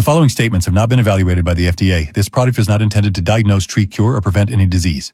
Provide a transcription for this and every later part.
following statements have not been evaluated by the FDA. This product is not intended to diagnose, treat, cure, or prevent any disease.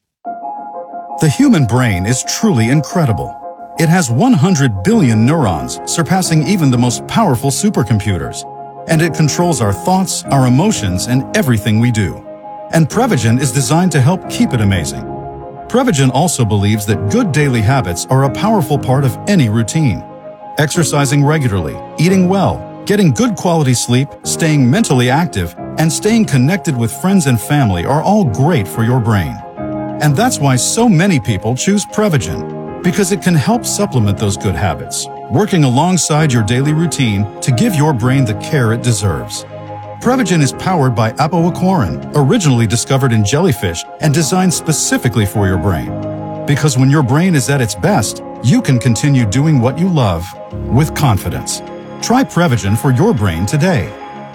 The human brain is truly incredible. It has 100 billion neurons, surpassing even the most powerful supercomputers. And it controls our thoughts, our emotions, and everything we do. And Prevagen is designed to help keep it amazing. Prevagen also believes that good daily habits are a powerful part of any routine. Exercising regularly, eating well, getting good quality sleep, staying mentally active, and staying connected with friends and family are all great for your brain. And that's why so many people choose Prevagen, because it can help supplement those good habits, working alongside your daily routine to give your brain the care it deserves. Prevagen is powered by apoaquarin, originally discovered in jellyfish and designed specifically for your brain. Because when your brain is at its best, you can continue doing what you love with confidence. Try Prevagen for your brain today.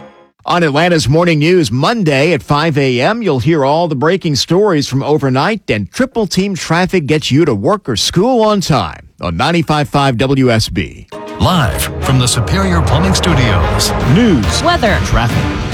On Atlanta's Morning News Monday at 5 a.m., you'll hear all the breaking stories from overnight, and Triple Team Traffic gets you to work or school on time on 95.5 WSB. Live from the Superior Plumbing Studios. News, weather, traffic.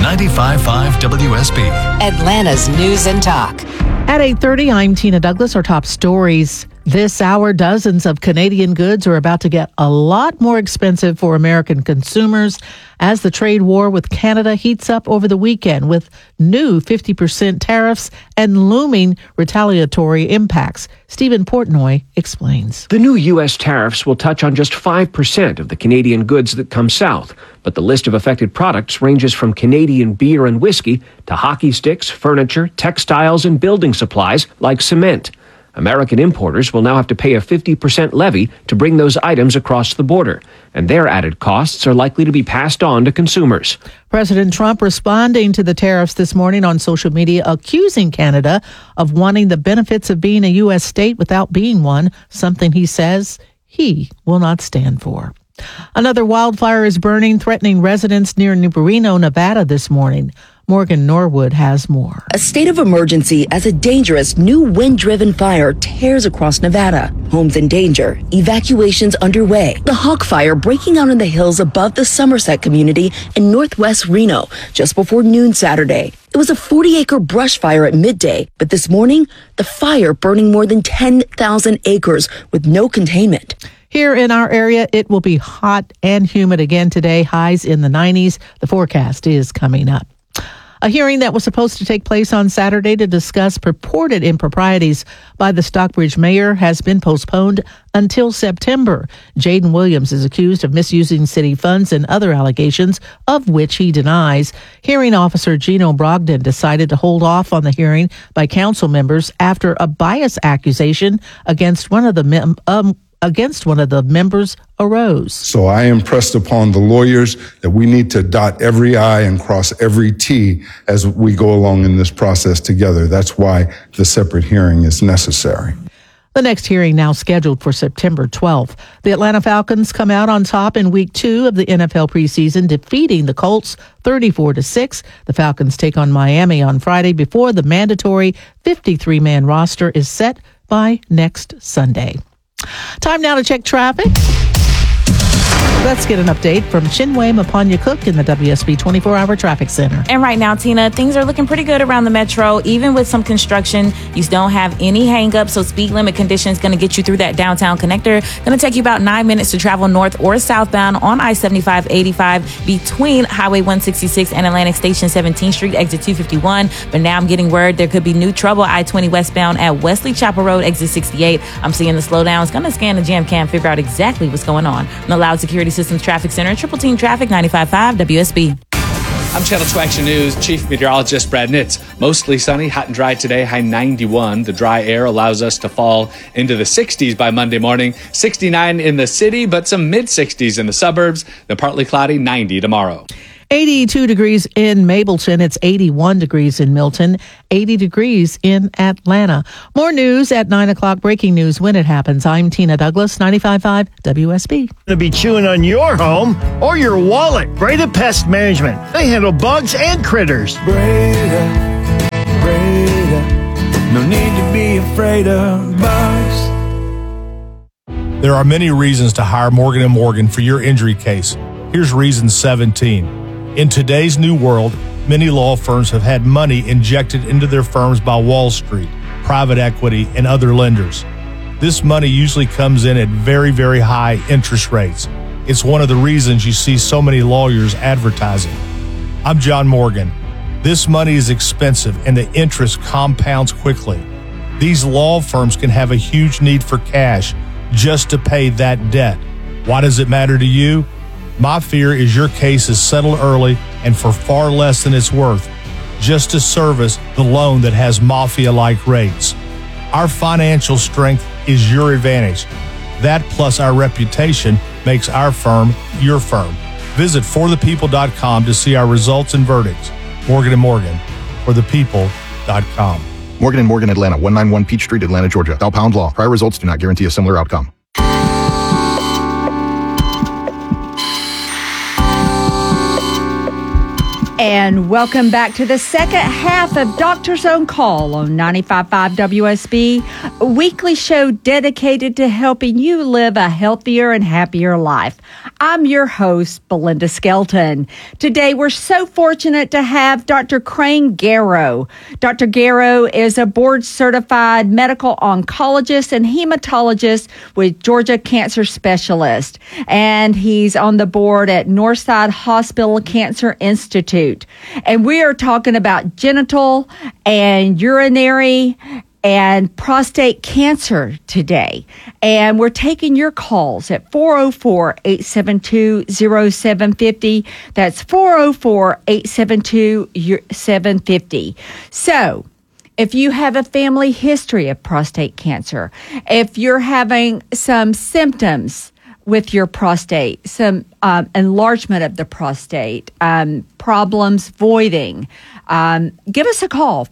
95.5 WSB. Atlanta's News and Talk. At 8:30, I'm Tina Douglas. Our top stories. This hour, dozens of Canadian goods are about to get a lot more expensive for American consumers as the trade war with Canada heats up over the weekend with new 50% tariffs and looming retaliatory impacts. Stephen Portnoy explains. The new U.S. tariffs will touch on just 5% of the Canadian goods that come south, but the list of affected products ranges from Canadian beer and whiskey to hockey sticks, furniture, textiles, and building supplies like cement. American importers will now have to pay a 50% levy to bring those items across the border, and their added costs are likely to be passed on to consumers. President Trump responding to the tariffs this morning on social media, accusing Canada of wanting the benefits of being a U.S. state without being one, something he says he will not stand for. Another wildfire is burning, threatening residents near New Reno, Nevada this morning. Morgan Norwood has more. A state of emergency as a dangerous new wind-driven fire tears across Nevada. Homes in danger, evacuations underway. The Hawk Fire breaking out in the hills above the Somerset community in northwest Reno just before noon Saturday. It was a 40-acre brush fire at midday, but this morning, the fire burning more than 10,000 acres with no containment. Here in our area, it will be hot and humid again today, highs in the 90s. The forecast is coming up. A hearing that was supposed to take place on Saturday to discuss purported improprieties by the Stockbridge mayor has been postponed until September. Jaden Williams is accused of misusing city funds and other allegations, of which he denies. Hearing officer Gino Brogdon decided to hold off on the hearing by council members after a bias accusation against one of the members arose. So I impressed upon the lawyers that we need to dot every I and cross every T as we go along in this process together. That's why the separate hearing is necessary. The next hearing now scheduled for September 12th. The Atlanta Falcons come out on top in week 2 of the NFL preseason, defeating the Colts 34-6. The Falcons take on Miami on Friday before the mandatory 53-man roster is set by next Sunday. Time now to check traffic. Let's get an update from Chinwe Mapanya-Cook in the WSB 24-hour traffic center. And right now, Tina, things are looking pretty good around the metro. Even with some construction, you don't have any hang-ups, so speed limit conditions going to get you through that downtown connector. Going to take you about 9 minutes to travel north or southbound on I-75-85 between Highway 166 and Atlantic Station 17th Street, exit 251. But now I'm getting word there could be new trouble I-20 westbound at Wesley Chapel Road, exit 68. I'm seeing the slowdowns. Going to scan the jam cam, figure out exactly what's going on. From the Loud Security Systems Traffic Center, Triple Team Traffic, 95.5 WSB. I'm Channel 2 Action News Chief Meteorologist Brad Nitz. Mostly sunny, hot and dry today, high 91. The dry air allows us to fall into the 60s by Monday morning. 69 in the city, but some mid-60s in the suburbs. The partly cloudy, 90 tomorrow. 82 degrees in Mableton. It's 81 degrees in Milton, 80 degrees in Atlanta. More news at 9 o'clock. Breaking news when it happens. I'm Tina Douglas, 95.5 WSB. To be chewing on your home or your wallet. Breda Pest Management. They handle bugs and critters. Breda. No need to be afraid of bugs. There are many reasons to hire Morgan & Morgan for your injury case. Here's reason 17. In today's new world, many law firms have had money injected into their firms by Wall Street, private equity, and other lenders. This money usually comes in at very, very high interest rates. It's one of the reasons you see so many lawyers advertising. I'm John Morgan. This money is expensive and the interest compounds quickly. These law firms can have a huge need for cash just to pay that debt. Why does it matter to you? My fear is your case is settled early and for far less than it's worth, just to service the loan that has mafia-like rates. Our financial strength is your advantage. That plus our reputation makes our firm your firm. Visit forthepeople.com to see our results and verdicts. Morgan & Morgan, forthepeople.com. Morgan & Morgan, Atlanta, 191 Peach Street, Atlanta, Georgia. Bell Pound Law. Prior results do not guarantee a similar outcome. And welcome back to the second half of Doctor's On Call on 95.5 WSB, a weekly show dedicated to helping you live a healthier and happier life. I'm your host, Belinda Skelton. Today, we're so fortunate to have Dr. Crane Garrow. Dr. Garrow is a board-certified medical oncologist and hematologist with Georgia Cancer Specialist, and he's on the board at Northside Hospital Cancer Institute. And we are talking about genital and urinary and prostate cancer today. And we're taking your calls at 404-872-0750. That's 404-872-750. So, if you have a family history of prostate cancer, if you're having some symptoms with your prostate, some enlargement of the prostate, problems voiding, give us a call,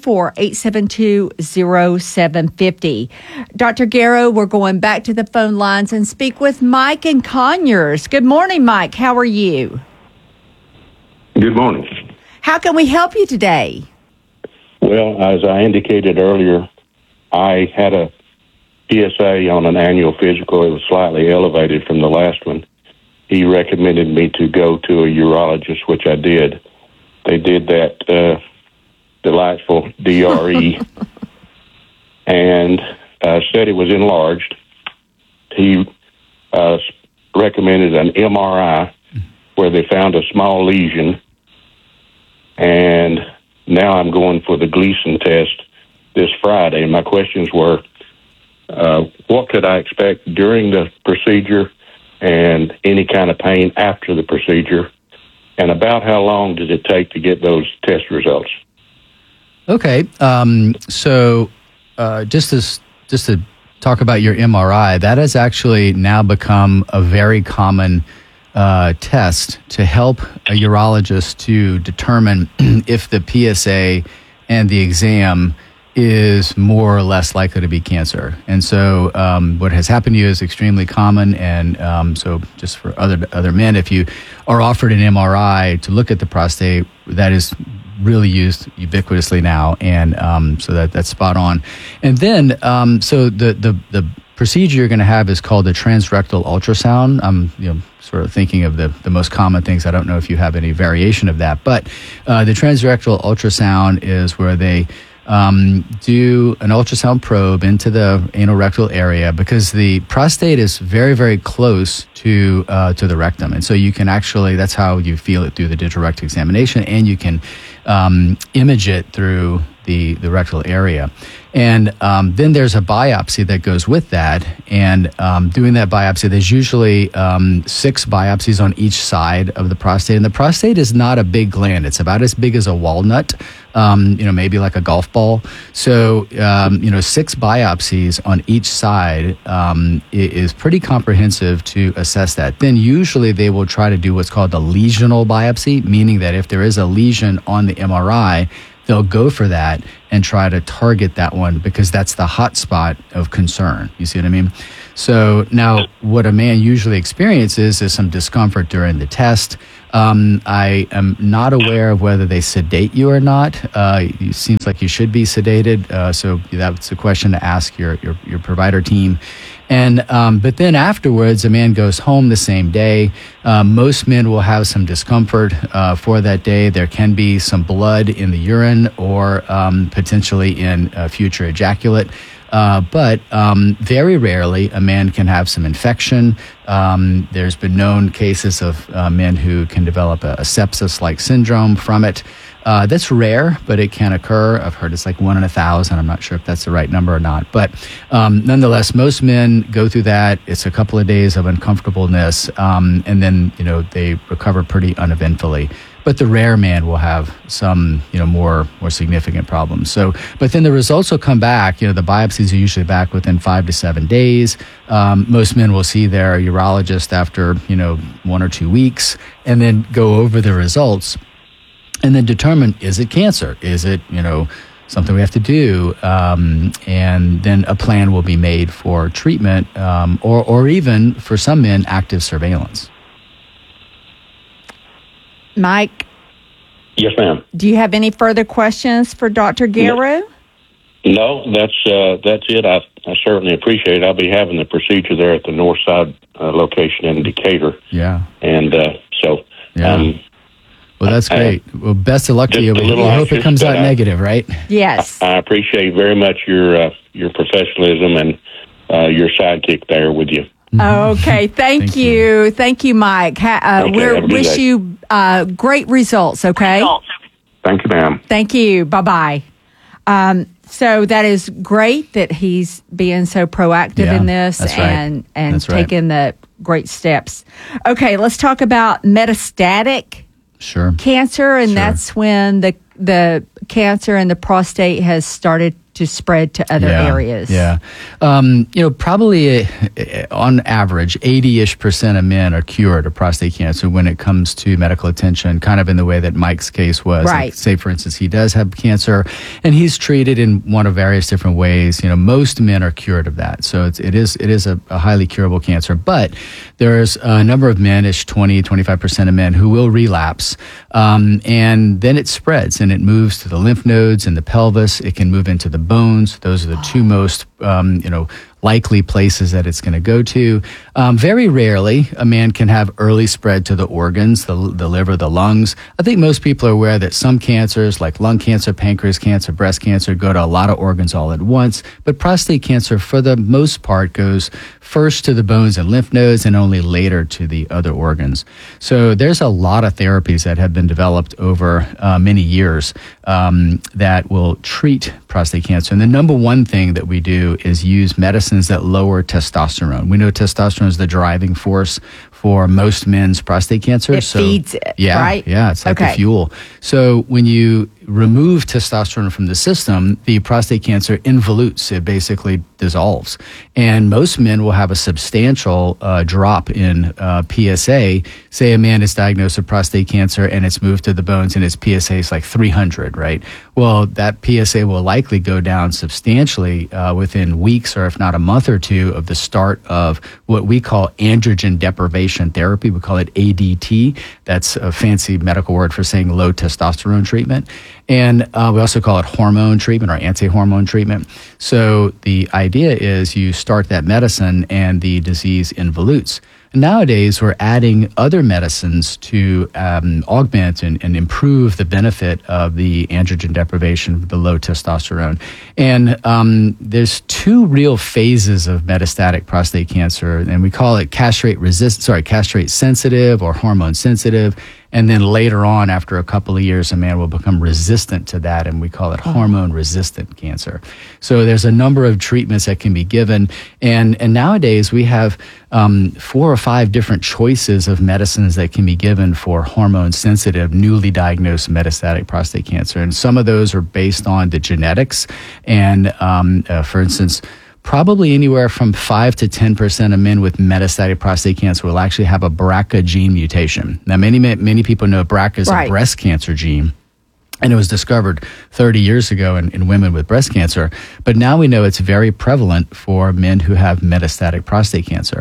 404-872-0750. Dr. Garrow, we're going back to the phone lines and speak with Mike and Conyers. Good morning, Mike. How are you? Good morning. How can we help you today? Well, as I indicated earlier, I had a PSA on an annual physical. It was slightly elevated from the last one. He recommended me to go to a urologist, which I did. They did that delightful DRE and said it was enlarged. He recommended an MRI where they found a small lesion, and now I'm going for the Gleason test this Friday. My questions were, what could I expect during the procedure and any kind of pain after the procedure? And about how long did it take to get those test results? Okay. So just to talk about your MRI, that has actually now become a very common test to help a urologist to determine if the PSA and the exam is more or less likely to be cancer. And so what has happened to you is extremely common. And so just for other men, if you are offered an MRI to look at the prostate, that is really used ubiquitously now. And so that's spot on. And then, so the procedure you're going to have is called the transrectal ultrasound. I'm sort of thinking of the most common things. I don't know if you have any variation of that. But the transrectal ultrasound is where they do an ultrasound probe into the anal rectal area, because the prostate is very, very close to the rectum. And so you can actually, that's how you feel it through the digital rectal examination, and you can image it through the rectal area. And then there's a biopsy that goes with that. And doing that biopsy, there's usually 6 biopsies on each side of the prostate. And the prostate is not a big gland. It's about as big as a walnut, maybe like a golf ball. So, 6 biopsies on each side is pretty comprehensive to assess that. Then usually they will try to do what's called a lesional biopsy, meaning that if there is a lesion on the MRI, they'll go for that and try to target that one, because that's the hot spot of concern. You see what I mean? So now what a man usually experiences is some discomfort during the test. I am not aware of whether they sedate you or not. It seems like you should be sedated. So that's a question to ask your provider team. And but then afterwards, a man goes home the same day. Most men will have some discomfort for that day. There can be some blood in the urine or potentially in future ejaculate. But very rarely a man can have some infection. There's been known cases of men who can develop a sepsis-like syndrome from it. That's rare, but it can occur. I've heard it's like 1 in 1,000. I'm not sure if that's the right number or not. But nonetheless, most men go through that. It's a couple of days of uncomfortableness, and then they recover pretty uneventfully. But the rare man will have some, more significant problems. So, but then the results will come back. The biopsies are usually back within 5 to 7 days. Most men will see their urologist after, 1 or 2 weeks, and then go over the results, and then determine, is it cancer? Is it, something we have to do? And then a plan will be made for treatment, or even for some men, active surveillance. Mike? Yes, ma'am. Do you have any further questions for Dr. Guerrero? No, that's it. I certainly appreciate it. I'll be having the procedure there at the North Side location in Decatur. Yeah. And so... Yeah. Well, that's great. Well, best of luck to you. I hope it comes out negative, right? Yes. I appreciate very much your professionalism and your sidekick there with you. Okay, thank you. Thank you, Mike. We wish you great results, okay? Thank you, ma'am. Thank you. Bye-bye. So that is great that he's being so proactive in this and taking the great steps. Okay, let's talk about metastatic cancer, and that's when the cancer in the prostate has started to spread to other areas. Yeah. Probably on average, 80-ish% of men are cured of prostate cancer when it comes to medical attention, kind of in the way that Mike's case was. Right. Like, say, for instance, he does have cancer, and he's treated in one of various different ways. Most men are cured of that. So it is a highly curable cancer. But there's a number of men, 20-25% of men, who will relapse. And then it spreads, and it moves to the lymph nodes and the pelvis. It can move into the bones. Those are the two most, likely places that it's going to go to. Very rarely, a man can have early spread to the organs, the liver, the lungs. I think most people are aware that some cancers, like lung cancer, pancreas cancer, breast cancer, go to a lot of organs all at once. But prostate cancer, for the most part, goes first to the bones and lymph nodes and only later to the other organs. So there's a lot of therapies that have been developed over many years that will treat prostate cancer. And the number one thing that we do is use medicines that lower testosterone. We know testosterone is the driving force for most men's prostate cancer. It feeds it, right? Yeah, it's like the fuel. So when you remove testosterone from the system, the prostate cancer involutes. It basically dissolves. And most men will have a substantial drop in PSA. Say a man is diagnosed with prostate cancer and it's moved to the bones and his PSA is like 300, right? Well, that PSA will likely go down substantially within weeks or if not a month or two of the start of what we call androgen deprivation therapy. We call it ADT. That's a fancy medical word for saying low testosterone treatment. And we also call it hormone treatment or anti-hormone treatment. So the idea is you start that medicine and the disease involutes. Nowadays, we're adding other medicines to augment and improve the benefit of the androgen deprivation, the low testosterone. And there's two real phases of metastatic prostate cancer, and we call it castrate sensitive or hormone sensitive. And then later on, after a couple of years, a man will become resistant to that, and we call it hormone-resistant cancer. So there's a number of treatments that can be given, and nowadays we have 4 or 5 different choices of medicines that can be given for hormone-sensitive, newly diagnosed metastatic prostate cancer. And some of those are based on the genetics, and for instance, probably anywhere from 5 to 10% of men with metastatic prostate cancer will actually have a BRCA gene mutation. Now, many people know BRCA is a breast cancer gene, and it was discovered 30 years ago in women with breast cancer. But now we know it's very prevalent for men who have metastatic prostate cancer.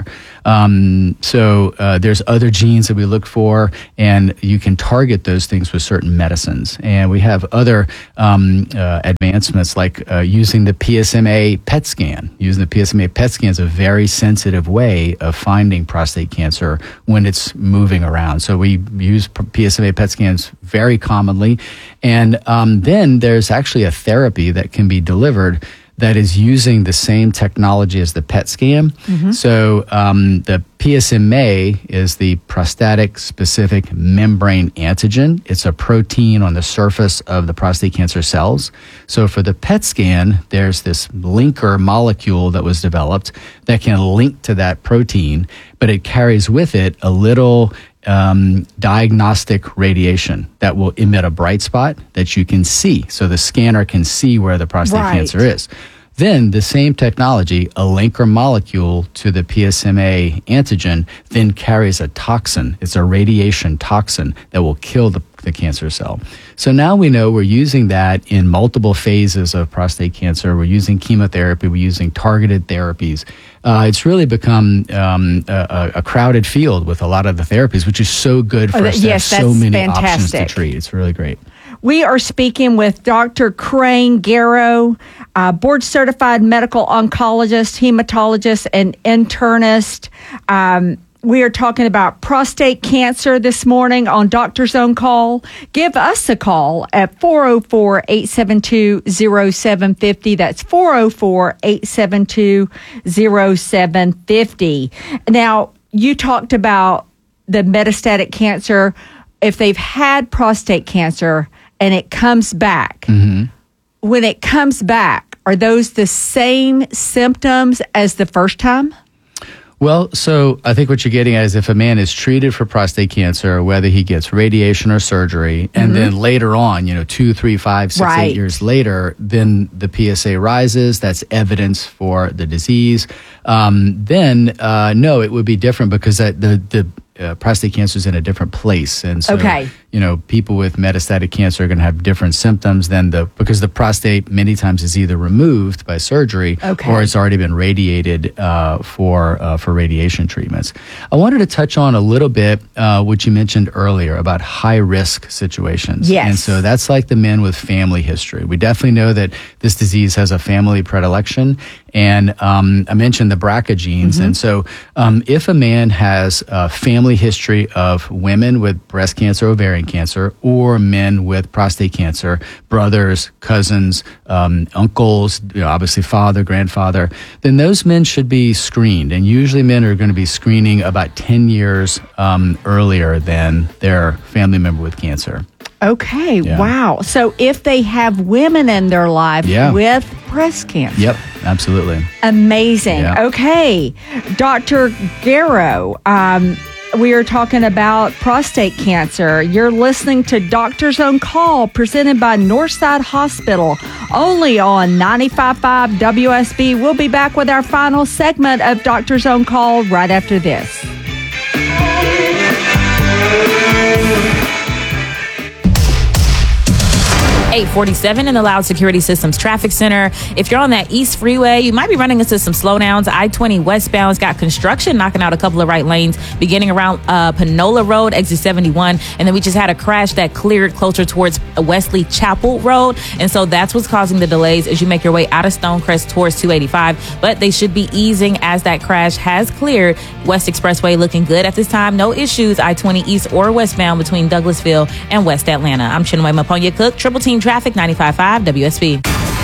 There's other genes that we look for, and you can target those things with certain medicines. And we have other advancements like using the PSMA PET scan. Using the PSMA PET scan is a very sensitive way of finding prostate cancer when it's moving around. So we use PSMA PET scans very commonly. And then there's actually a therapy that can be delivered that is using the same technology as the PET scan. So the PSMA is the prostatic specific membrane antigen. It's a protein on the surface of the prostate cancer cells. So for the PET scan, there's this linker molecule that was developed that can link to that protein, but it carries with it a little diagnostic radiation that will emit a bright spot that you can see. So the scanner can see where the prostate cancer is. Then the same technology, a linker molecule to the PSMA antigen, then carries a toxin. It's a radiation toxin that will kill the cancer cell. So now we know we're using that in multiple phases of prostate cancer. We're using chemotherapy. We're using targeted therapies. It's really become a crowded field with a lot of the therapies, which is so good for us to have so many options to treat. It's really great. We are speaking with Dr. Crane Garrow, board-certified medical oncologist, hematologist, and internist. We are talking about prostate cancer this morning on Doctor's Own Call. Give us a call at 404-872-0750. That's 404-872-0750. Now, you talked about the metastatic cancer. If they've had prostate cancer and it comes back, when it comes back, are those the same symptoms as the first time? Well, so I think what you're getting at is if a man is treated for prostate cancer, whether he gets radiation or surgery, and then later on, 2, 3, 5, 6, 8 years later, then the PSA rises, that's evidence for the disease. No, it would be different because the prostate cancer is in a different place. And so, people with metastatic cancer are going to have different symptoms because the prostate many times is either removed by surgery or it's already been radiated for radiation treatments. I wanted to touch on a little bit what you mentioned earlier about high-risk situations. Yes. And so that's like the men with family history. We definitely know that this disease has a family predilection. And I mentioned the BRCA genes. And so if a man has a family history of women with breast cancer, ovarian cancer, or men with prostate cancer, brothers, cousins, uncles, obviously father, grandfather, then those men should be screened. And usually men are going to be screening about 10 years earlier than their family member with cancer. Okay, wow. So if they have women in their life with breast cancer. Yep, absolutely. Amazing. Yeah. Okay, Dr. Garrow, we are talking about prostate cancer. You're listening to Doctor's Own Call, presented by Northside Hospital, only on 95.5 WSB. We'll be back with our final segment of Doctor's Own Call right after this. 847 in the Loud Security Systems Traffic Center. If you're on that East Freeway, you might be running into some slowdowns. I-20 westbound's got construction knocking out a couple of right lanes beginning around Panola Road, exit 71. And then we just had a crash that cleared closer towards Wesley Chapel Road. And so that's what's causing the delays as you make your way out of Stonecrest towards 285. But they should be easing as that crash has cleared. West Expressway looking good at this time. No issues I-20 east or westbound between Douglasville and West Atlanta. I'm Chinwe Maponya Cook, Triple Team Traffic, 95.5 WSB.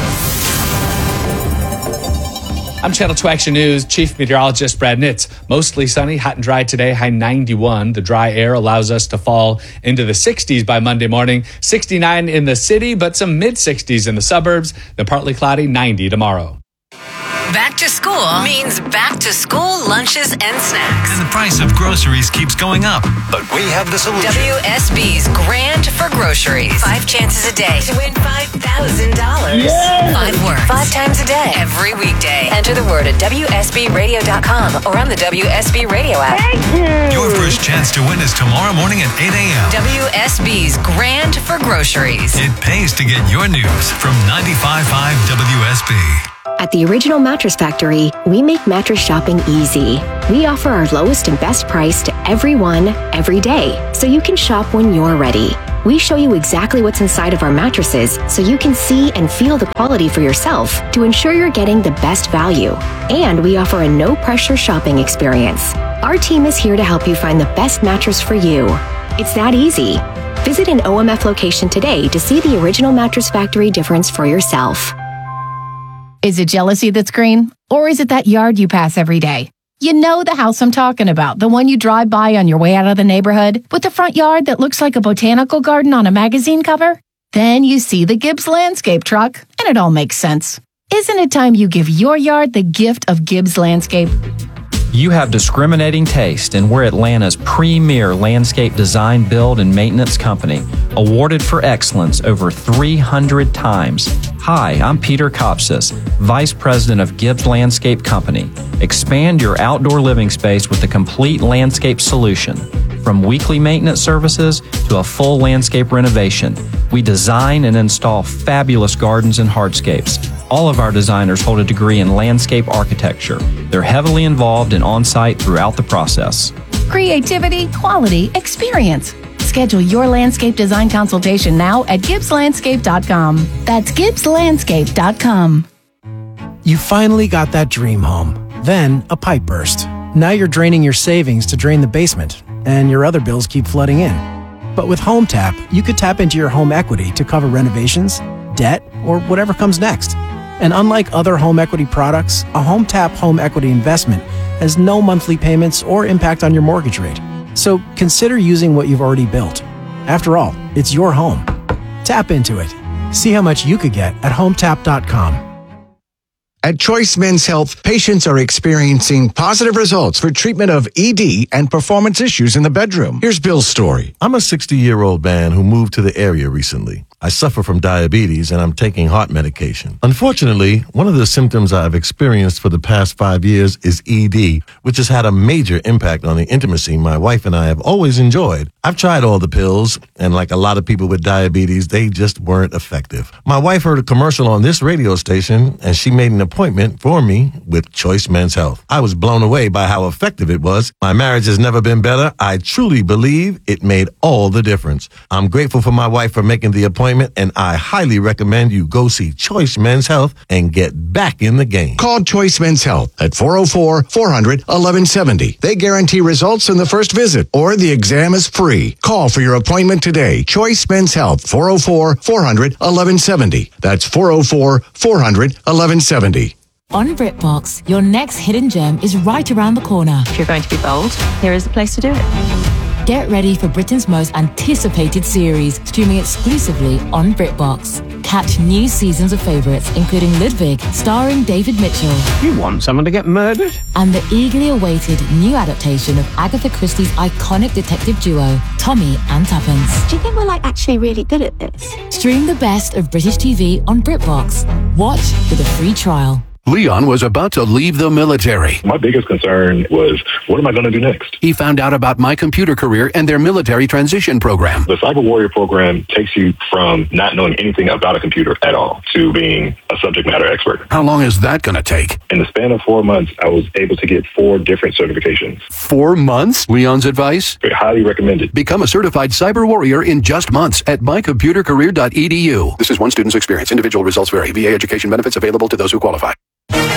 I'm Channel 2 Action News Chief Meteorologist Brad Nitz. Mostly sunny, hot and dry today, high 91. The dry air allows us to fall into the 60s by Monday morning. 69 in the city, but some mid-60s in the suburbs. Then partly cloudy, 90 tomorrow. Back to school means back to school lunches and snacks. And the price of groceries keeps going up. But we have the solution. WSB's Grand for Groceries. 5 chances a day to win $5,000. Yes! 5 words, 5 times a day, every weekday. Enter the word at WSBRadio.com or on the WSB Radio app. Thank you! Your first chance to win is tomorrow morning at 8 a.m. WSB's Grand for Groceries. It pays to get your news from 95.5 WSB. At the Original Mattress Factory, we make mattress shopping easy. We offer our lowest and best price to everyone, every day, so you can shop when you're ready. We show you exactly what's inside of our mattresses so you can see and feel the quality for yourself to ensure you're getting the best value. And we offer a no-pressure shopping experience. Our team is here to help you find the best mattress for you. It's that easy. Visit an OMF location today to see the Original Mattress Factory difference for yourself. Is it jealousy that's green? Or is it that yard you pass every day? You know the house I'm talking about, the one you drive by on your way out of the neighborhood, with the front yard that looks like a botanical garden on a magazine cover? Then you see the Gibbs Landscape truck, and it all makes sense. Isn't it time you give your yard the gift of Gibbs Landscape? You have discriminating taste, and we're Atlanta's premier landscape design, build, and maintenance company, awarded for excellence over 300 times. Hi, I'm Peter Kopsis, Vice President of Gibbs Landscape Company. Expand your outdoor living space with a complete landscape solution. From weekly maintenance services to a full landscape renovation, we design and install fabulous gardens and hardscapes. All of our designers hold a degree in landscape architecture. They're heavily involved and on-site throughout the process. Creativity, quality, experience. Schedule your landscape design consultation now at GibbsLandscape.com. That's GibbsLandscape.com. You finally got that dream home. Then a pipe burst. Now you're draining your savings to drain the basement, and your other bills keep flooding in. But with HomeTap, you could tap into your home equity to cover renovations, debt, or whatever comes next. And unlike other home equity products, a HomeTap home equity investment has no monthly payments or impact on your mortgage rate. So consider using what you've already built. After all, it's your home. Tap into it. See how much you could get at HomeTap.com. At Choice Men's Health, patients are experiencing positive results for treatment of ED and performance issues in the bedroom. Here's Bill's story. I'm a 60-year-old man who moved to the area recently. I suffer from diabetes and I'm taking heart medication. Unfortunately, one of the symptoms I've experienced for the past 5 years is ED, which has had a major impact on the intimacy my wife and I have always enjoyed. I've tried all the pills, and like a lot of people with diabetes, they just weren't effective. My wife heard a commercial on this radio station, and she made an appointment for me with Choice Men's Health. I was blown away by how effective it was. My marriage has never been better. I truly believe it made all the difference. I'm grateful for my wife for making the appointment, and I highly recommend you go see Choice Men's Health and get back in the game. Call Choice Men's Health at 404-400-1170. They guarantee results in the first visit, or the exam is free. Call for your appointment today. Choice Men's Health, 404-400-1170. That's 404-400-1170. On BritBox, your next hidden gem is right around the corner. If you're going to be bold, here is the place to do it. Get ready for Britain's most anticipated series, streaming exclusively on BritBox. Catch new seasons of favourites, including Ludwig, starring David Mitchell. You want someone to get murdered? And the eagerly awaited new adaptation of Agatha Christie's iconic detective duo, Tommy and Tuppence. Do you think we're actually really good at this? Stream the best of British TV on BritBox. Watch with a free trial. Leon was about to leave the military. My biggest concern was, what am I going to do next? He found out about My Computer Career and their military transition program. The Cyber Warrior program takes you from not knowing anything about a computer at all to being a subject matter expert. How long is that going to take? In the span of 4 months, I was able to get 4 different certifications. 4 months? Leon's advice? Highly recommended. Become a certified cyber warrior in just months at mycomputercareer.edu. This is one student's experience. Individual results vary. VA education benefits available to those who qualify.